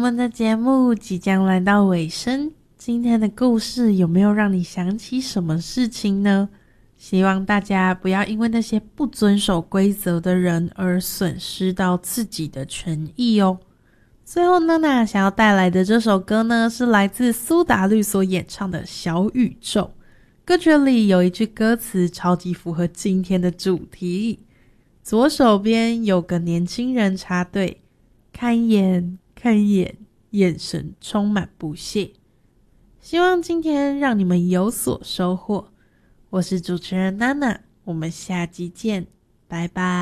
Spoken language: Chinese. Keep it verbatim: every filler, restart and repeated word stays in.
们的节目即将来到尾声，今天的故事有没有让你想起什么事情呢？希望大家不要因为那些不遵守规则的人而损失到自己的权益哦。最后娜娜想要带来的这首歌呢，是来自苏打绿所演唱的《小宇宙》。歌曲里有一句歌词超级符合今天的主题，左手边有个年轻人插队，看一眼看一眼，眼神充满不屑。希望今天让你们有所收获。我是主持人娜娜，我们下集见，拜拜。